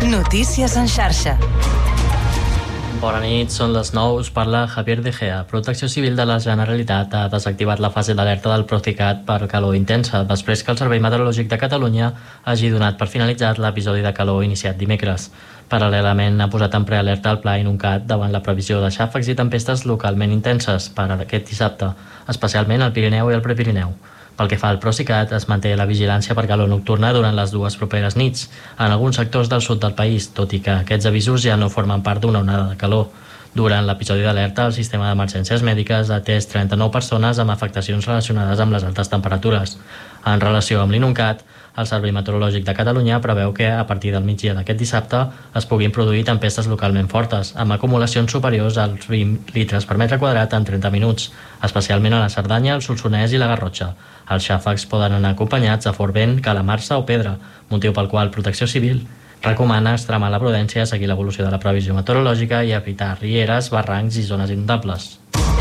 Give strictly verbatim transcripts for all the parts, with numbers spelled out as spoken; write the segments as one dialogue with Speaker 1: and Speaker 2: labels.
Speaker 1: Notícies en xarxa.
Speaker 2: Bona nit, són les nou, us parla Javier De Gea. Protecció Civil de la Generalitat ha desactivat la fase d'alerta del Procicat per calor intensa, després que el Servei Meteorològic de Catalunya hagi donat per finalitzat l'episodi de calor iniciat dimecres. Paral·lelament, ha posat en prealerta el Pla Inuncat davant la previsió de xàfecs i tempestes localment intenses per aquest dissabte, especialment al Pirineu i al Prepirineu. Pel que fa al Procicat, es manté la vigilància per calor nocturna durant les dues properes nits, en alguns sectors del sud del país, tot i que aquests avisos ja no formen part d'una onada de calor. Durant l'episodi d'alerta, el sistema d'emergències mèdiques ha atès trenta-nou persones amb afectacions relacionades amb les altes temperatures. En relació amb l'Inuncat, el Servei Meteorològic de Catalunya preveu que, a partir del migdia d'aquest dissabte, es puguin produir tempestes localment fortes, amb acumulacions superiors als vint litres per metre quadrat en trenta minuts, especialment a la Cerdanya, el Solsonès i la Garrotxa. Els xàfecs poden anar acompanyats de fort vent, calamarsa o pedra, motiu pel qual Protecció Civil recomana extremar la prudència, seguir l'evolució de la previsió meteorològica i evitar rieres, barrancs i zones inundables.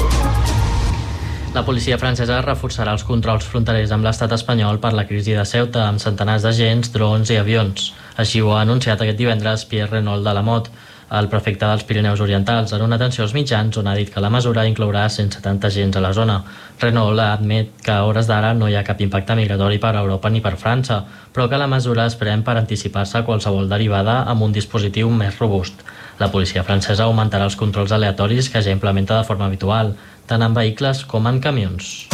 Speaker 2: La policia francesa reforçarà els controls fronterers amb l'estat espanyol per la crisi de Ceuta, amb centenars d'agents, drons i avions. Així ho ha anunciat aquest divendres Pierre Renaud de la Motte, el prefecte dels Pirineus Orientals, en una atenció als mitjans on ha dit que la mesura inclourà cent setanta agents a la zona. Renaud admet que a hores d'ara no hi ha cap impacte migratori per a Europa ni per França, però que la mesura es pren per anticipar-se a qualsevol derivada amb un dispositiu més robust. La policia francesa augmentarà els controls aleatoris que ja implementa de forma habitual, tant en vehicles com en camions.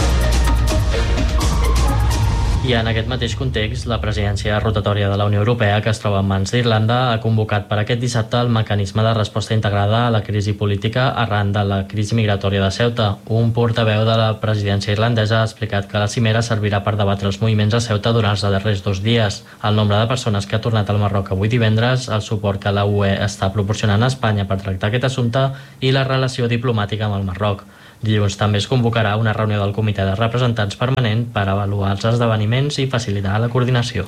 Speaker 2: I en aquest mateix context, la presidència rotatòria de la Unió Europea, que es troba en mans d'Irlanda, ha convocat per aquest dissabte el mecanisme de resposta integrada a la crisi política arran de la crisi migratòria de Ceuta. Un portaveu de la presidència irlandesa ha explicat que la cimera servirà per debatre els moviments a Ceuta durant els darrers dos dies, el nombre de persones que ha tornat al Marroc avui divendres, el suport que la U E està proporcionant a Espanya per tractar aquest assumpte i la relació diplomàtica amb el Marroc. Dilluns també es convocarà una reunió del Comitè de Representants Permanent per avaluar els esdeveniments i facilitar la coordinació.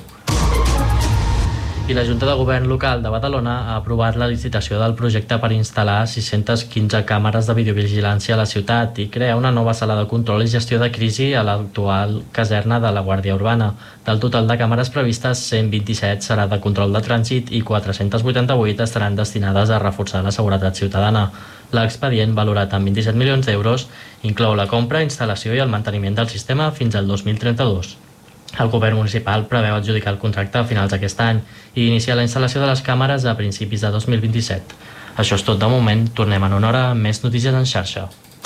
Speaker 2: I la Junta de Govern local de Badalona ha aprovat la licitació del projecte per instal·lar sis-centes quinze càmeres de videovigilància a la ciutat i crear una nova sala de control i gestió de crisi a l'actual caserna de la Guàrdia Urbana. Del total de càmeres previstes, cent vint-i-set serà de control de trànsit i quatre-centes vuitanta-vuit estaran destinades a reforçar la seguretat ciutadana. L'expedient, valorat en vint-i-set milions d'euros, inclou la compra, instal·lació i el manteniment del sistema fins al dos mil trenta-dos. El govern municipal preveu adjudicar el contracte a finals d'aquest any i iniciar la instal·lació de les càmeres a principis de dos mil vint-i-set. Això és tot de moment, tornem en una hora amb més notícies en xarxa.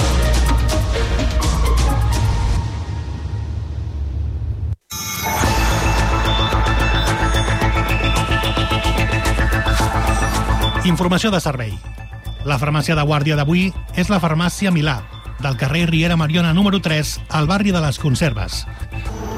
Speaker 3: Informació de servei. La farmàcia de guàrdia d'avui és la farmàcia Milà, del carrer Riera Mariona número tres, al barri de les Conserves.